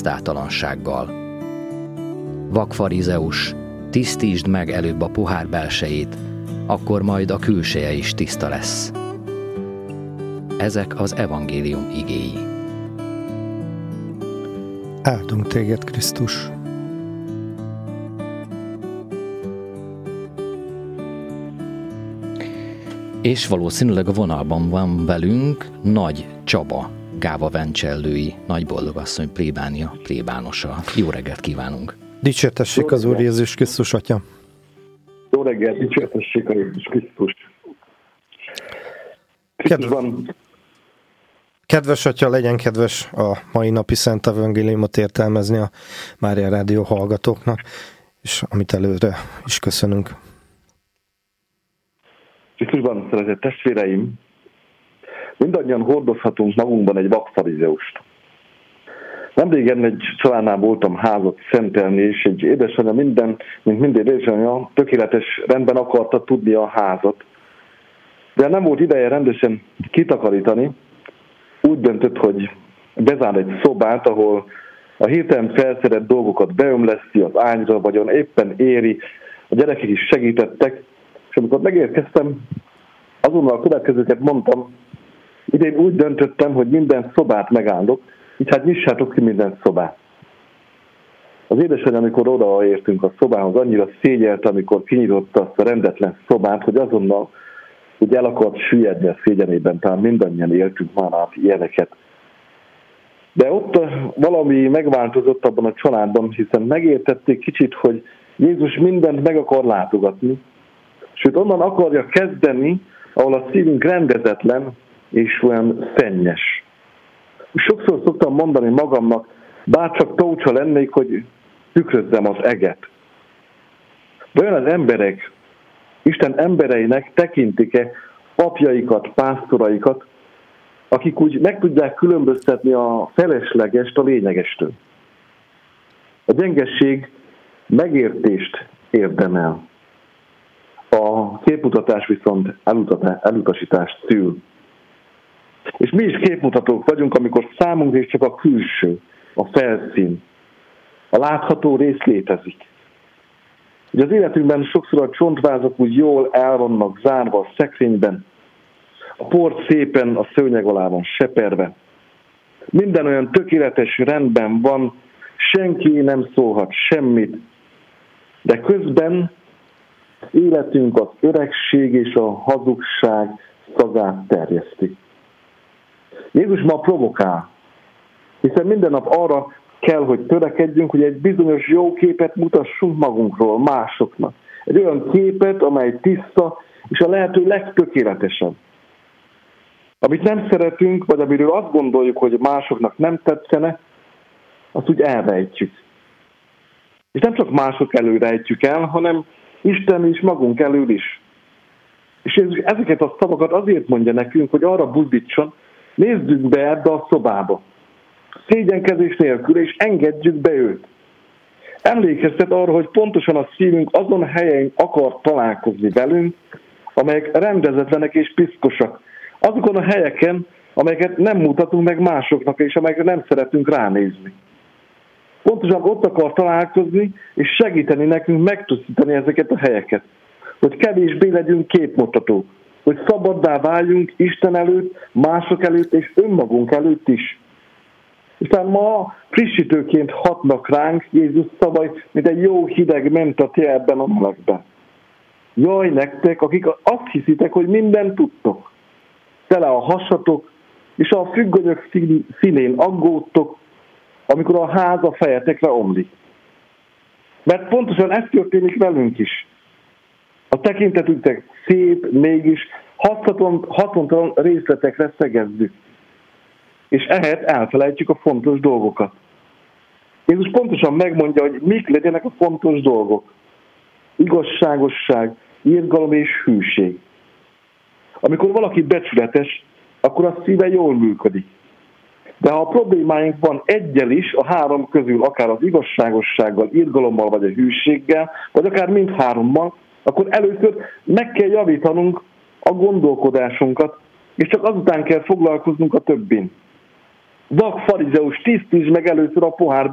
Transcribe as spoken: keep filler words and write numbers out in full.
tisztátalansággal. Vak farizeus, tisztítsd meg előbb a pohár belsejét, akkor majd a külseje is tiszta lesz. Ezek az evangélium igéi. Áldunk téged, Krisztus! És valószínűleg a vonalban van velünk Nagy Csaba, Gáva Vencsellői nagyboldogasszony plébánia, plébánosa. Jó reggelt kívánunk! Dicsértessék az Úr Jézus Krisztus, Atya! Jó reggelt, dicsértessék a Jézus Krisztus! Kedves, kedves Atya, legyen kedves a mai napi Szent Evangéliumot értelmezni a Mária Rádió hallgatóknak, és amit előre is köszönünk. Krisztusban szeretett testvéreim, mindannyian hordozhatunk magunkban egy vakfarizeust. Nemrégen egy családnál voltam házat szentelni, és egy édesanyja minden, mint minden édesanyja, tökéletes rendben akarta tudni a házat. De nem volt ideje rendesen kitakarítani, úgy döntött, hogy bezár egy szobát, ahol a hirtelen felszerelt dolgokat beömleszti az ágyra, vagy éppen éri, a gyerekek is segítettek, és amikor megérkeztem, azonnal a következőket mondtam, idén úgy döntöttem, hogy minden szobát megállok, így hát nyissátok ki minden szobát. Az édesanyja, amikor odaértünk a szobához, annyira szégyelte, amikor kinyitotta azt a rendetlen szobát, hogy azonnal úgy el akart süllyedni a szégyenében, talán mindannyian éltünk már át ilyeneket. De ott valami megváltozott abban a családban, hiszen megértették kicsit, hogy Jézus mindent meg akar látogatni, sőt onnan akarja kezdeni, ahol a szívünk rendezetlen és olyan szennyes. Sokszor szoktam mondani magamnak, bárcsak tócsa lennék, hogy tükrözzem az eget. De olyan az emberek, Isten embereinek tekintik-e papjaikat, pásztoraikat, akik úgy meg tudják különböztetni a feleslegest a lényegestől. A gyengesség megértést érdemel. A képmutatás viszont elutasítást szül. És mi is képmutatók vagyunk, amikor számunkra is csak a külső, a felszín, a látható rész létezik. Ugye az életünkben sokszor a csontvázak úgy jól el vannak zárva a szekrényben, a port szépen a szőnyeg alá van seperve. Minden olyan tökéletes rendben van, senki nem szólhat semmit, de közben életünk az öregség és a hazugság szagát terjeszti. Jézus ma provokál, hiszen minden nap arra kell, hogy törekedjünk, hogy egy bizonyos jó képet mutassunk magunkról, másoknak. Egy olyan képet, amely tiszta és a lehető legtökéletesebb. Amit nem szeretünk, vagy amiről azt gondoljuk, hogy másoknak nem tetszene, azt úgy elrejtjük. És nem csak mások elől rejtjük el, hanem Isten is magunk elől is. És ezeket a szavakat azért mondja nekünk, hogy arra buzdítson, nézzük be ebbe a szobába. Szégyenkezés nélkül, és engedjük be őt. Emlékeztet arra, hogy pontosan a szívünk azon helyen akar találkozni velünk, amelyek rendezetlenek és piszkosak. Azokon a helyeken, amelyeket nem mutatunk meg másoknak, és amelyekre nem szeretünk ránézni. Pontosan ott akar találkozni, és segíteni nekünk megtisztítani ezeket a helyeket. Hogy kevésbé legyünk képmutatók. Hogy szabaddá váljunk Isten előtt, mások előtt, és önmagunk előtt is. És talán ma frissítőként hatnak ránk Jézus szavai, mint egy jó hideg menta ebben a melegben. Jaj nektek, akik azt hiszitek, hogy mindent tudtok. Tele a hasatok, és a függönyök színén aggódtok, amikor a ház a fejetekre omlik. Mert pontosan ez történik velünk is. A tekintetünknek szép, mégis haszontalan részletekre szegezzük. És ehhez elfelejtjük a fontos dolgokat. Jézus pontosan megmondja, hogy mik legyenek a fontos dolgok. Igazságosság, irgalom és hűség. Amikor valaki becsületes, akkor a szíve jól működik. De ha a problémáink van egyel is, a három közül, akár az igazságossággal, irgalommal vagy a hűséggel, vagy akár mindhárommal, akkor először meg kell javítanunk a gondolkodásunkat, és csak azután kell foglalkoznunk a többin. Vak farizeus, tisztítsd meg először a pohár